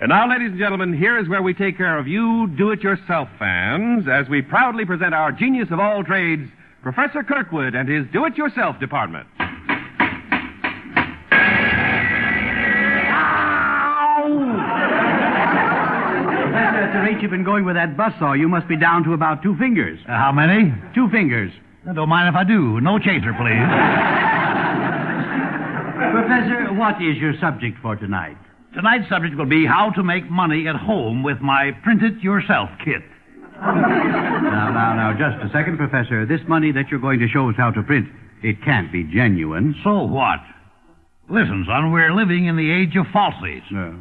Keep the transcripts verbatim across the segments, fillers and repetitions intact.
And now, ladies and gentlemen, here is where we take care of you do-it-yourself fans as we proudly present our genius of all trades, Professor Kirkwood and his do-it-yourself department. At the rate you've been going with that buzzsaw, you must be down to about two fingers. Uh, how many? Two fingers. I don't mind if I do. No chaser, please. Professor, what is your subject for tonight? Tonight's subject will be how to make money at home with my print-it-yourself kit. Now, now, now, just a second, Professor. This money that you're going to show us how to print, it can't be genuine. So what? Listen, son, we're living in the age of falsies. No.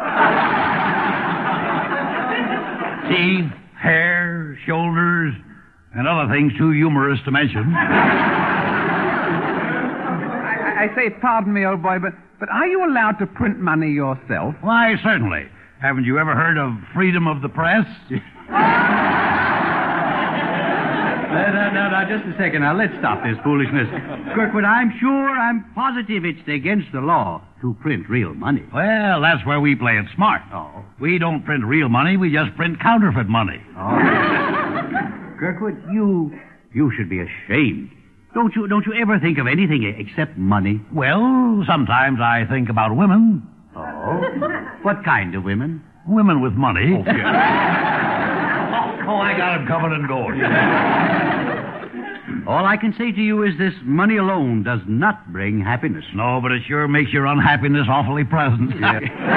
Teeth, hair, shoulders, and other things too humorous to mention. I, I say, pardon me, old boy, but, but are you allowed to print money yourself? Why, certainly. Haven't you ever heard of freedom of the press? No, no, no, no, just a second. Now, let's stop this foolishness. Kirkwood, I'm sure, I'm positive it's against the law to print real money. Well, that's where we play it smart. Oh. We don't print real money, we just print counterfeit money. Oh. Kirkwood, you, you should be ashamed. Don't you, don't you ever think of anything except money? Well, sometimes I think about women. Oh? What kind of women? Women with money. Oh, yeah. Oh, I got him coming and going. All I can say to you is this money alone does not bring happiness. No, but it sure makes your unhappiness awfully pleasant. Yeah.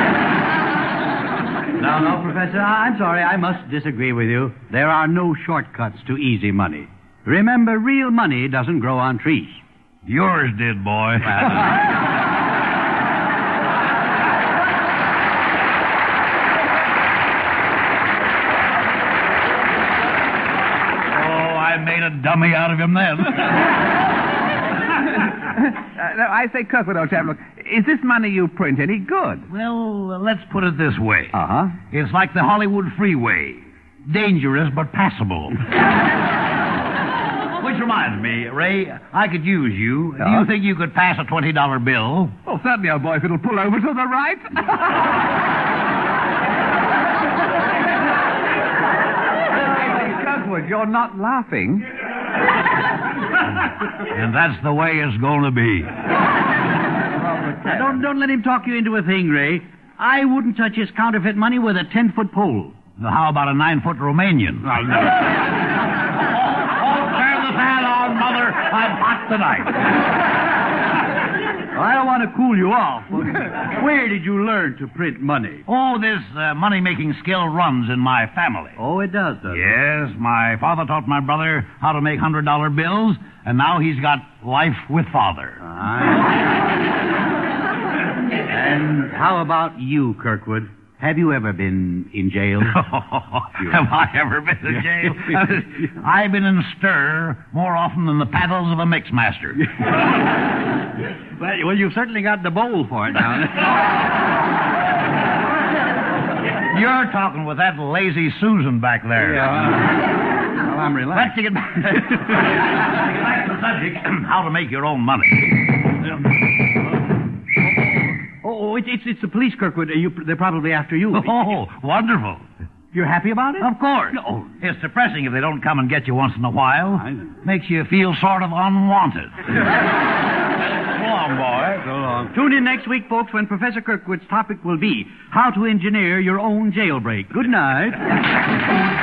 No, no, Professor, I'm sorry. I must disagree with you. There are no shortcuts to easy money. Remember, real money doesn't grow on trees. Yours did, boy. Made a dummy out of him then. uh, no, I say, Kirkwood, old chap, look, is this money you print any good? Well, let's put it this way. Uh-huh. It's like the Hollywood freeway. Dangerous, but passable. Which reminds me, Ray, I could use you. Uh-huh. Do you think you could pass a twenty dollar bill? Oh, certainly, old boy, if it'll pull over to the right. You're not laughing. And that's the way it's going to be. Now, don't, don't let him talk you into a thing, Ray. I wouldn't touch his counterfeit money with a ten-foot pole. Now, how about a nine-foot Romanian? I know. Oh, turn the fan on, Mother. I'm hot tonight. I don't want to cool you off. Where did you learn to print money? Oh, this uh, money-making skill runs in my family. Oh, it does, does it? Yes, my father taught my brother how to make one hundred dollar bills, and now he's got life with father. And how about you, Kirkwood? Have you ever been in jail? Have I ever been in jail? I've been in stir more often than the paddles of a mixmaster. Well, you've certainly got the bowl for it now. You're talking with that lazy Susan back there. Yeah. Well, I'm relaxed. Let's get back, Let's get back to the subject, how to make your own money. Oh, it's, it's, it's the police, Kirkwood. You, they're probably after you. Oh, wonderful. You're happy about it? Of course. No. It's depressing if they don't come and get you once in a while. Makes you feel sort of unwanted. So long, boy. So long. Tune in next week, folks, when Professor Kirkwood's topic will be how to engineer your own jailbreak. Good night.